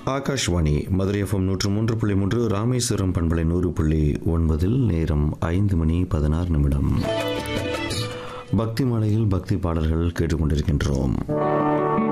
Akashvani Madurai FM 103.3, Rameswaram பண்பலை 100.9. நேரம் 5:16. பக்தி மாலையில் பக்தி பாடல்கள் கேட்டுக்கொண்டிருக்கின்றோம்.